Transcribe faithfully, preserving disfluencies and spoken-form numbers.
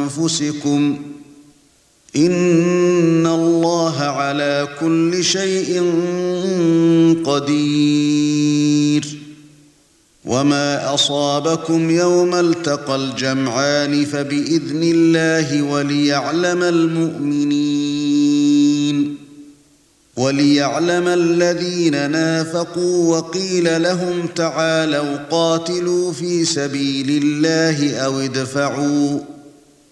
أنفسكم إن الله على كل شيء قدير وما أصابكم يوم التقى الجمعان فبإذن الله وليعلم المؤمنين وليعلم الذين نافقوا وقيل لهم تعالوا قاتلوا في سبيل الله أو ادفعوا